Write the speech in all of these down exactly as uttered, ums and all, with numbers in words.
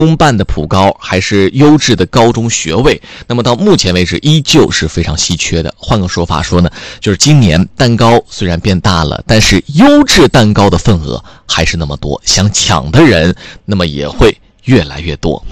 公办的普高还是优质的高中学位，那么到目前为止依旧是非常稀缺的。换个说法说呢，就是今年蛋糕虽然变大了，但是优质蛋糕的份额还是那么多，想抢的人那么也会越来越多。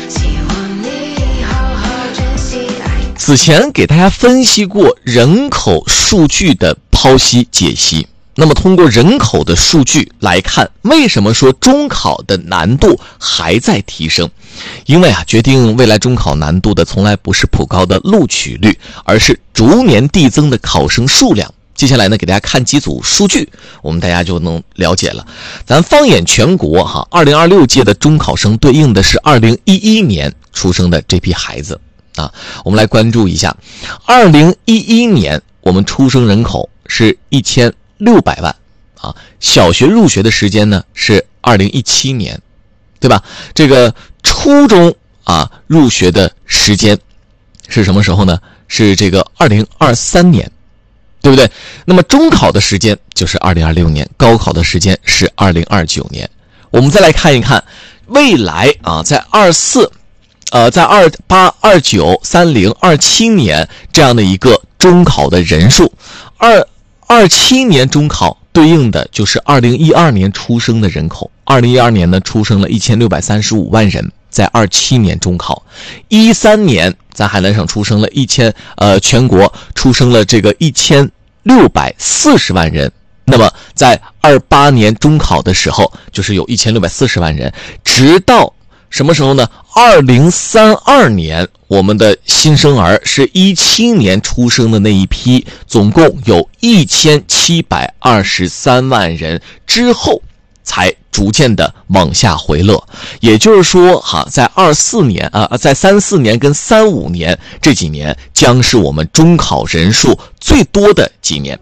此前给大家分析过人口数据的剖析解析，那么通过人口的数据来看，为什么说中考的难度还在提升？因为啊，决定未来中考难度的从来不是普高的录取率，而是逐年递增的考生数量。接下来呢，给大家看几组数据，我们大家就能了解了。咱放眼全国哈，二零二六届的中考生对应的是二零一一年出生的这批孩子啊。我们来关注一下，二零一一年我们出生人口是一千六百万啊，小学入学的时间呢是二零一七年，对吧？这个初中啊入学的时间是什么时候呢？是这个二零二三年，对不对？那么中考的时间就是二零二六年，高考的时间是二零二九年。我们再来看一看未来啊，在二四呃在二八、二九、三零、二七年这样的一个中考的人数，二二七年中考对应的就是二零一二年出生的人口，二零一二年呢出生了一千六百三十五万人，在二七年中考，一三年在海南省出生了一千呃全国出生了这个一千六百四十万人，那么在二八年中考的时候就是有一千六百四十万人，直到什么时候呢？二零三二年我们的新生儿是一七年出生的那一批，总共有一千七百二十三万人，之后才逐渐的往下回落。也就是说哈，在二四年啊、呃，在三四年跟三五年这几年将是我们中考人数最多的几年。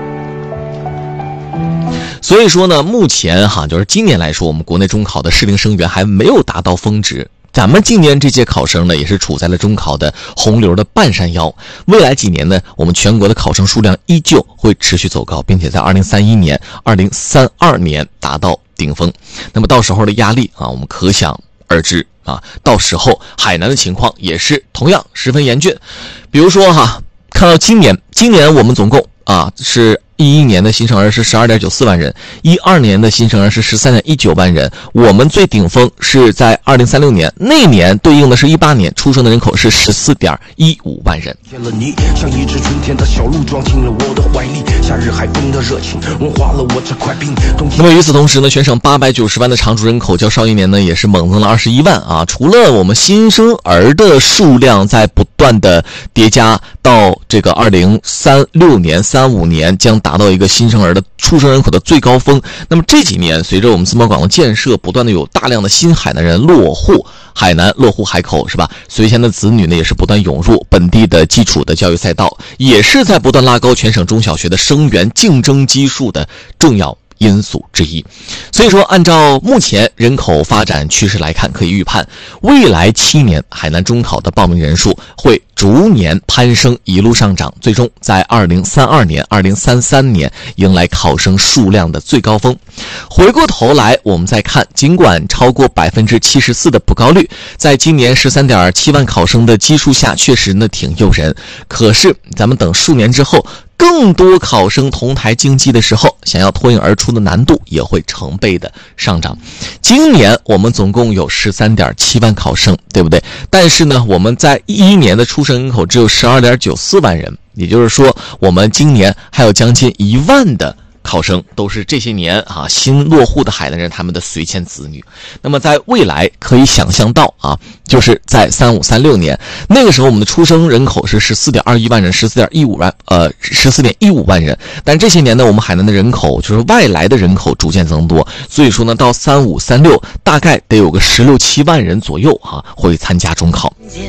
所以说呢，目前哈，就是今年来说，我们国内中考的适龄生源还没有达到峰值。咱们今年这届考生呢，也是处在了中考的洪流的半山腰。未来几年呢，我们全国的考生数量依旧会持续走高，并且在二零三一年、二零三二年达到顶峰。那么到时候的压力啊，我们可想而知啊。到时候海南的情况也是同样十分严峻。比如说哈，看到今年，今年我们总共啊是一一年的新生儿是 十二点九四万人，一二年的新生儿是 十三点一九万人，我们最顶峰是在二零三六年，那年对应的是一八年出生的人口是 十四点一五万人。像一只春天的小鹿装进了我的怀里，夏日海风的热情融化了我这块冰。那么与此同时呢，全省八百九十万的常住人口较上一年呢也是猛增了二十一万啊。除了我们新生儿的数量在不断的叠加，到这个二零三六年、三五年将达到一个新生儿的出生人口的最高峰。那么这几年随着我们自贸港的建设，不断的有大量的新海南人落户海南，落户海口，是吧？随前的子女呢也是不断涌入本地的基础的教育赛道，也是在不断拉高全省中小学的生源竞争基数的重要因素之一。所以说，按照目前人口发展趋势来看，可以预判未来七年海南中考的报名人数会逐年攀升，一路上涨，最终在二零三二年、二零三三年迎来考生数量的最高峰。回过头来，我们再看，尽管超过百分之七十四的普高率，在今年十三点七万考生的基数下，确实呢挺诱人。可是，咱们等数年之后，更多考生同台竞技的时候，想要脱颖而出的难度也会成倍的上涨。今年我们总共有 十三点七万考生，对不对？但是呢，我们在一一年的出生人口只有 十二点九四万人，也就是说，我们今年还有将近一万的考生都是这些年啊新落户的海南人他们的随迁子女。那么在未来可以想象到啊，就是在三五三六年那个时候，我们的出生人口是 十四点二一万人， 十四点一五万呃 十四点一五万人。但这些年呢，我们海南的人口就是外来的人口逐渐增多，所以说呢，到三五三六大概得有个十六七万人左右啊会参加中考。